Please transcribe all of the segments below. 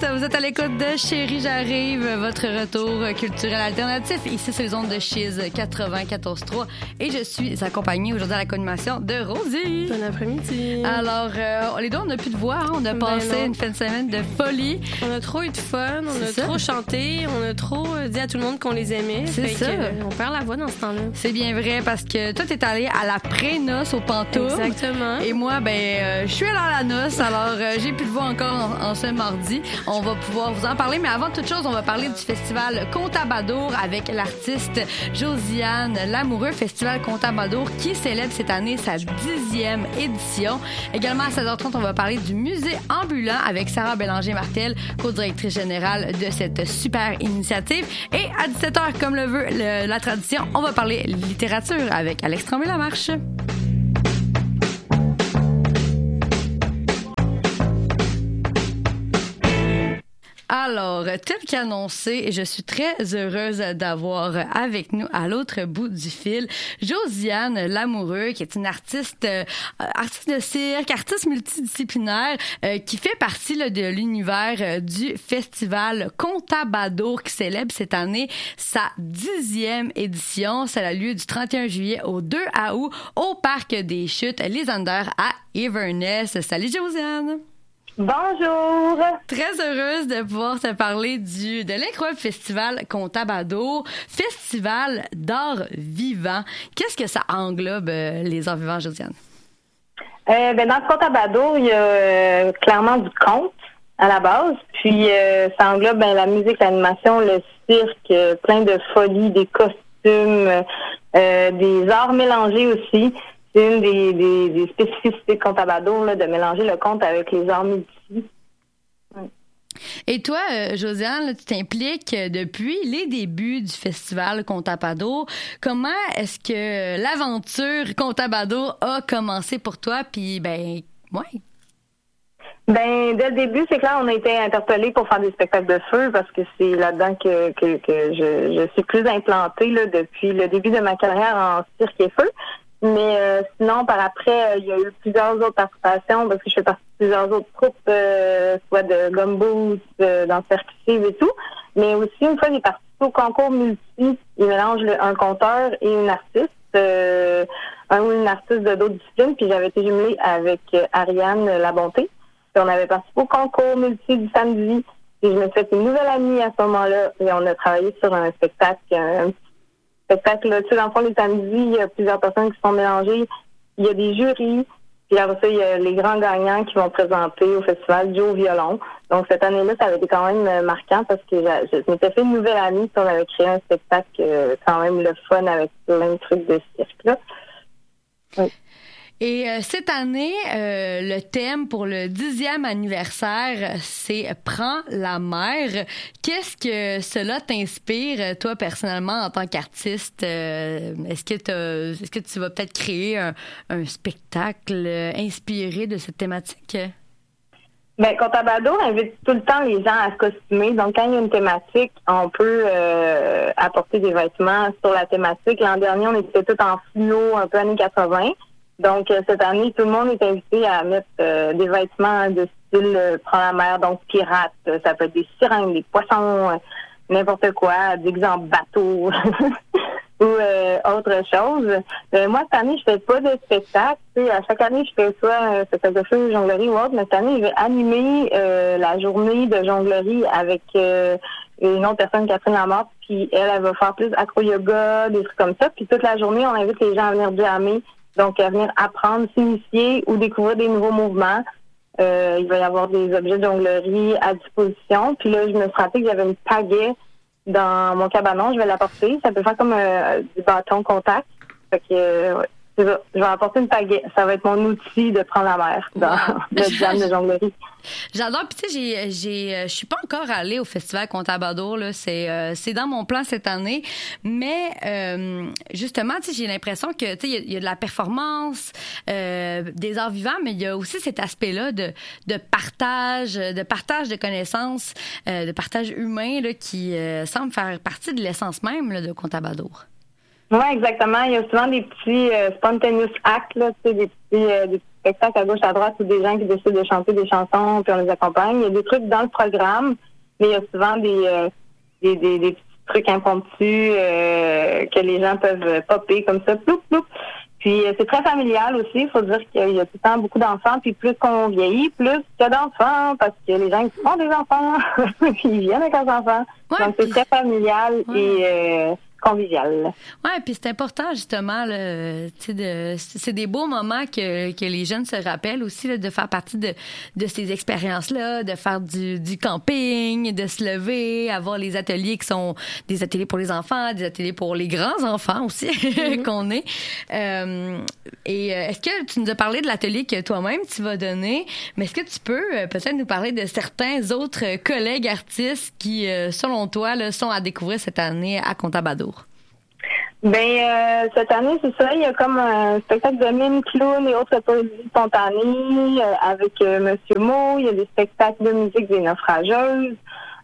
Vous êtes à l'écoute de Chérie, j'arrive, votre retour culturel alternatif. Ici, c'est les ondes de Chiz 94.3 et je suis accompagnée aujourd'hui à la co-animation de Rosie. Bon après-midi. Alors, les deux, on n'a plus de voix. Hein? On a passé une fin de semaine de folie. On a trop eu de fun, on a trop chanté, on a trop dit à tout le monde qu'on les aimait. C'est ça. On perd la voix dans ce temps-là. C'est bien vrai parce que toi, t'es allé à la pré-noce au Pantoufle. Exactement. Et moi, je suis allée à la noce. Alors, j'ai plus de voix encore en ce mardi. On va pouvoir vous en parler. Mais avant toute chose, on va parler du festival Contabadour avec l'artiste Josiane Lamoureux. Festival Contabadour qui célèbre cette année sa 10e édition. Également à 16h30, on va parler du musée ambulant avec Sarah Bélanger-Martel, co-directrice générale de cette super initiative. Et à 17h, comme le veut la tradition, on va parler littérature avec Alex Tremblay-Lamarche. Alors, tel qu'annoncé, je suis très heureuse d'avoir avec nous à l'autre bout du fil Josiane Lamoureux, qui est une artiste de cirque, artiste multidisciplinaire, qui fait partie là, de l'univers du festival Contabadour qui célèbre cette année sa 10e édition. Ça a lieu du 31 juillet au 2 août au Parc des Chutes Les Anders à Inverness. Salut Josiane! Bonjour! Très heureuse de pouvoir te parler de l'incroyable festival Contabadour, festival d'art vivant. Qu'est-ce que ça englobe, les arts vivants, Josiane? Dans le Contabadour, il y a clairement du conte à la base, puis ça englobe la musique, l'animation, le cirque, plein de folies, des costumes, des arts mélangés aussi. C'est une des spécificités de Contabadour, là, de mélanger le conte avec les arts multi. Ouais. Et toi, Josiane, là, tu t'impliques depuis les débuts du festival Contabadour. Comment est-ce que l'aventure Contabadour a commencé pour toi? Puis, ouais. Dès le début, c'est clair, on a été interpellés pour faire des spectacles de feu parce que c'est là-dedans que je suis plus implantée là, depuis le début de ma carrière en cirque et feu. Mais sinon, par après, il y a eu plusieurs autres participations parce que je fais partie de plusieurs autres troupes, soit de gumboots, dans Cirque et tout. Mais aussi, une fois, j'ai participé au concours multi. Ils mélangent un conteur et une artiste, un ou une artiste de d'autres disciplines. Puis j'avais été jumelée avec Ariane Labonté. Puis on avait participé au concours multi du samedi. Et je me suis fait une nouvelle amie à ce moment-là. Et on a travaillé sur un spectacle, spectacle. Tu sais, dans le fond, les samedis, il y a plusieurs personnes qui sont mélangées. Il y a des jurys. Puis après ça, il y a les grands gagnants qui vont présenter au festival Joe au violon. Donc, cette année-là, ça avait été quand même marquant parce que je m'étais fait une nouvelle amie. Puis on avait créé un spectacle quand même le fun avec plein de trucs de cirque, là. Oui. Et cette année, le thème pour le 10e anniversaire, c'est « Prends la mer ». Qu'est-ce que cela t'inspire, toi, personnellement, en tant qu'artiste? Est-ce que tu vas peut-être créer un spectacle inspiré de cette thématique? Contabadour invite tout le temps les gens à se costumer. Donc, quand il y a une thématique, on peut apporter des vêtements sur la thématique. L'an dernier, on était tous en fluo, un peu années 80. Donc, cette année, tout le monde est invité à mettre des vêtements de style Prends la mer, donc pirate. Ça peut être des sirènes, des poissons, n'importe quoi, des exemples bateaux ou autre chose. Moi, cette année, je fais pas de spectacle. Tu sais, à chaque année, je fais soit un spectacle de feu, jonglerie ou autre, mais cette année, je vais animer la journée de jonglerie avec une autre personne, Catherine Lamarre, puis elle va faire plus acro-yoga, des trucs comme ça. Puis toute la journée, on invite les gens à venir jammer. Donc, à venir apprendre, s'initier ou découvrir des nouveaux mouvements. Il va y avoir des objets de jonglerie à disposition. Puis là, je me suis rappelé que j'avais une pagaie dans mon cabanon. Je vais l'apporter. Ça peut faire comme du bâton contact. Fait que, ouais, c'est ça. Je vais apporter une pagaie. Ça va être mon outil de prendre la mer dans le jam de jonglerie. J'adore. Puis tu sais, je suis pas encore allée au festival Contabadour là. C'est dans mon plan cette année. Mais justement, tu sais, j'ai l'impression que tu sais, il y a de la performance, des arts vivants, mais il y a aussi cet aspect-là de partage de connaissances, de partage humain là, qui semble faire partie de l'essence même là, de Contabadour. Oui, exactement. Il y a souvent des petits spontaneous acts, là, tu sais, des petits spectacles à gauche, à droite, ou des gens qui décident de chanter des chansons, puis on les accompagne. Il y a des trucs dans le programme, mais il y a souvent des petits trucs impromptus que les gens peuvent popper comme ça, ploup, ploup. Puis c'est très familial aussi. Il faut dire qu'il y a tout le temps beaucoup d'enfants. Puis plus qu'on vieillit, plus il y a d'enfants parce que les gens qui font des enfants, puis ils viennent avec leurs enfants. Ouais, donc c'est très familial et convivial. Ouais, puis c'est important justement là, c'est des beaux moments que les jeunes se rappellent aussi là, de faire partie de ces expériences-là, de faire du camping, de se lever, avoir les ateliers qui sont des ateliers pour les enfants, des ateliers pour les grands enfants aussi qu'on est. Et est-ce que tu nous as parlé de l'atelier que toi-même tu vas donner, mais est-ce que tu peux peut-être nous parler de certains autres collègues artistes qui, selon toi, là, sont à découvrir cette année à Contabadour? Ben cette année, c'est ça, il y a comme un spectacle de mime, clown et autres poésies spontanées avec Monsieur Mo, il y a des spectacles de musique des naufrageuses,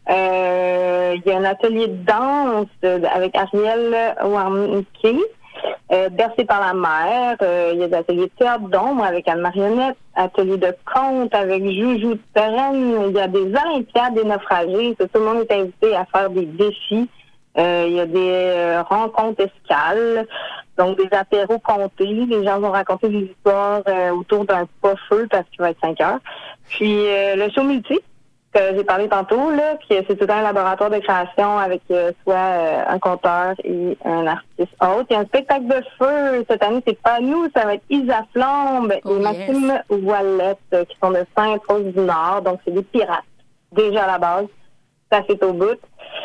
il y a un atelier de danse avec Ariel Warmke, Bercé par la mer, il y a des ateliers de théâtre d'ombre avec Anne Marionnette, atelier de conte avec Joujou de Terraine, il y a des olympiades des naufragés, tout le monde est invité à faire des défis. Il y a des rencontres escales, donc des apéros comptés. Les gens vont raconter des histoires autour d'un pas-feu parce qu'il va être 5 heures. Puis le show multi, que j'ai parlé tantôt, là, puis c'est tout un laboratoire de création avec soit un conteur et un artiste autre. Il y a un spectacle de feu. Cette année, c'est pas nous, ça va être Isa Flambe et Maxime Ouellette qui sont de Sainte-Rose-du-Nord. Donc, c'est des pirates, déjà à la base. Ça fait au bout.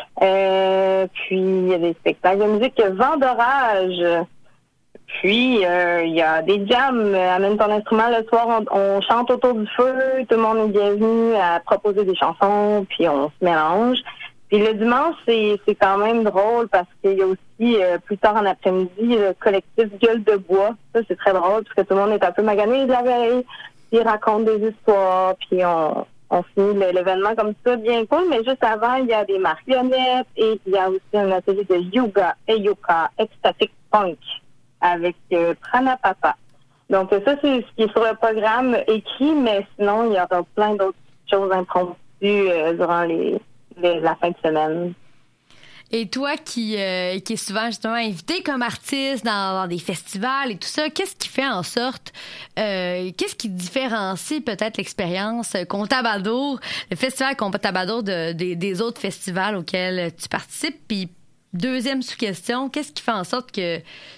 Puis il y a des spectacles de musique Vent d'orage. Puis il y a des jams. Amène ton instrument le soir, on chante autour du feu. Tout le monde est bienvenu à proposer des chansons. Puis on se mélange. Puis le dimanche, c'est quand même drôle parce qu'il y a aussi plus tard en après-midi le collectif Gueule de bois. Ça c'est très drôle parce que tout le monde est un peu magané de la veille. Puis ils racontent des histoires. Puis on finit l'événement comme ça, bien cool, mais juste avant, il y a des marionnettes et il y a aussi un atelier de yoga et yoga ecstatic punk avec Prana Papa. Donc ça, c'est ce qui est sur le programme écrit, mais sinon, il y aura plein d'autres choses impromptues durant la fin de semaine. Et toi qui est souvent justement invité comme artiste dans des festivals et tout ça, qu'est-ce qui fait en sorte, qu'est-ce qui différencie peut-être l'expérience Contabadour, le festival Contabadour des autres festivals auxquels tu participes? Puis deuxième sous-question, qu'est-ce qui fait en sorte que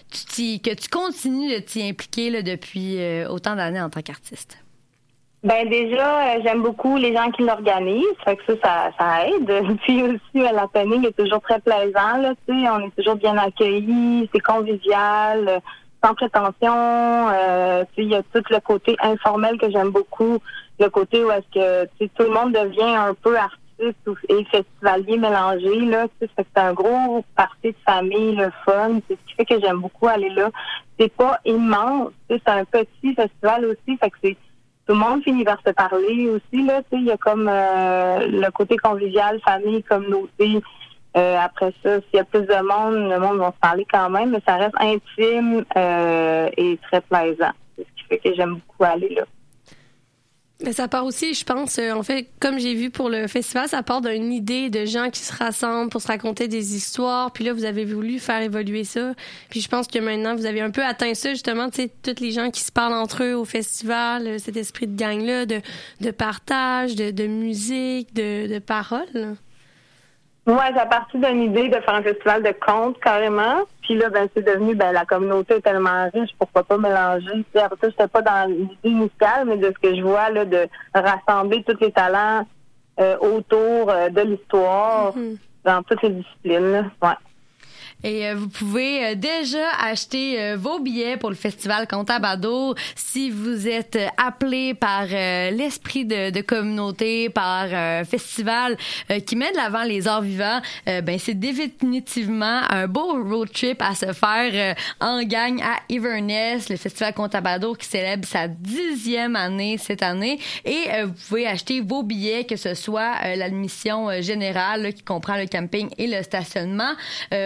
tu continues de t'y impliquer là, depuis autant d'années en tant qu'artiste? Ben déjà, j'aime beaucoup les gens qui l'organisent, fait que ça aide. Puis aussi, l'happening est toujours très plaisant, là, tu sais, on est toujours bien accueillis, c'est convivial, sans prétention. Tu sais, il y a tout le côté informel que j'aime beaucoup, le côté où est-ce que tu sais, tout le monde devient un peu artiste et festivalier mélangé, là, tu sais, fait que c'est un gros party de famille, le fun, c'est ce qui fait que j'aime beaucoup aller là. C'est pas immense, tu sais, c'est un petit festival aussi, fait que c'est tout le monde finit par se parler aussi, là, tu sais, il y a comme le côté convivial, famille, communauté. Après ça, s'il y a plus de monde, le monde va se parler quand même, mais ça reste intime et très plaisant. C'est ce qui fait que j'aime beaucoup aller là. Mais ça part aussi, je pense, en fait, comme j'ai vu pour le festival, ça part d'une idée de gens qui se rassemblent pour se raconter des histoires. Puis là, vous avez voulu faire évoluer ça. Puis je pense que maintenant, vous avez un peu atteint ça, justement, tu sais, tous les gens qui se parlent entre eux au festival, cet esprit de gang-là, de partage, de musique, de paroles. Ouais, ça a parti d'une idée de faire un festival de contes, carrément. Puis là, ben, c'est devenu, ben, la communauté est tellement riche, pourquoi pas mélanger. Puis après ça, j'étais pas dans l'idée initiale, mais de ce que je vois, là, de rassembler tous les talents autour de l'histoire dans toutes les disciplines, là. Ouais. Et vous pouvez déjà acheter vos billets pour le festival Contabadour si vous êtes appelé par l'esprit de communauté, par un festival qui met de l'avant les arts vivants. Ben c'est définitivement un beau road trip à se faire en gang à Inverness, le festival Contabadour qui célèbre sa 10e année cette année. Et vous pouvez acheter vos billets, que ce soit l'admission générale là, qui comprend le camping et le stationnement, ou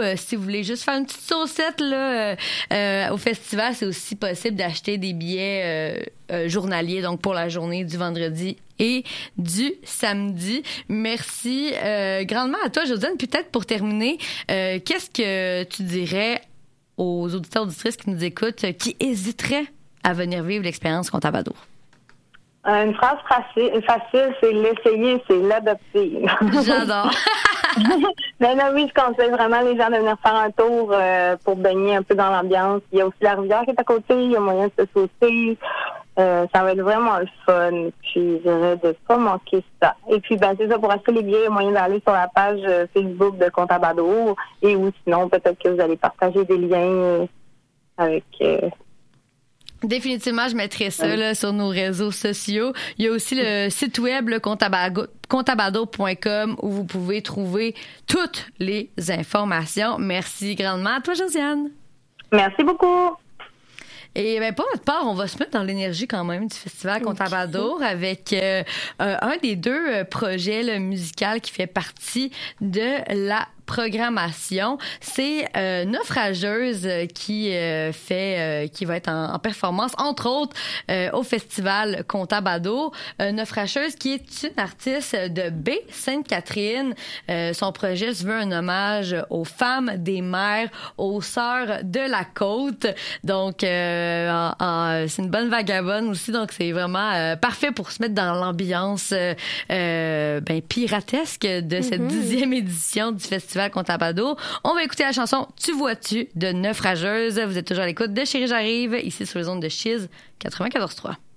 si vous voulez juste faire une petite saucette là, au festival, c'est aussi possible d'acheter des billets journaliers, donc pour la journée du vendredi et du samedi. Merci grandement à toi, Josiane. Peut-être pour terminer, qu'est-ce que tu dirais aux auditeurs auditrices qui nous écoutent, qui hésiteraient à venir vivre l'expérience Contabadour? Une phrase facile, c'est l'essayer, c'est l'adopter. J'adore. Mais non, oui, je conseille vraiment les gens de venir faire un tour pour baigner un peu dans l'ambiance. Il y a aussi la rivière qui est à côté, il y a moyen de se sauter. Ça va être vraiment le fun. Puis, je dirais de pas manquer ça. Et puis, c'est ça, pour acheter les billets, il y a moyen d'aller sur la page Facebook de Contabadour. Et ou sinon, peut-être que vous allez partager des liens avec... Définitivement, je mettrai ça là, sur nos réseaux sociaux. Il y a aussi le site web contabadour.com où vous pouvez trouver toutes les informations. Merci grandement à toi, Josiane. Merci beaucoup. Et pour notre part, on va se mettre dans l'énergie quand même du Festival Contabadour avec un des deux projets là, musicaux qui fait partie de la programmation. C'est Naufrageuse qui va être en performance, entre autres, au Festival Contabadour. Naufrageuse qui est une artiste de Baie-Sainte-Catherine. Son projet se veut un hommage aux femmes des mers, aux sœurs de la côte. Donc, c'est une bonne vagabonde aussi. Donc, c'est vraiment parfait pour se mettre dans l'ambiance piratesque de cette 10e édition du Festival Contabadour. On va écouter la chanson Tu vois-tu de Naufrageuse. Vous êtes toujours à l'écoute de Chérie J'arrive, ici sur les ondes de Chiz 94.3.